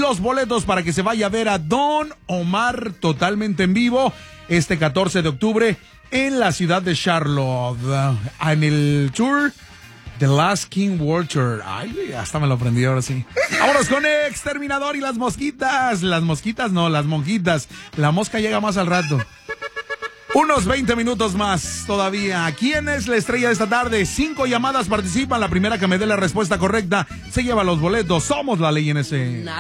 los boletos para que se vaya a ver a Don Omar totalmente en vivo este 14 de octubre en la ciudad de Charlotte, en el tour The Last King World Tour. Ay, hasta me lo aprendí ahora sí. Vámonos con Exterminador y las mosquitas. Las mosquitas no, las monjitas. La mosca llega más al rato. Unos 20 minutos más todavía. ¿Quién es la estrella de esta tarde? 5 llamadas participan. La primera que me dé la respuesta correcta se lleva los boletos. Somos la ley en ese.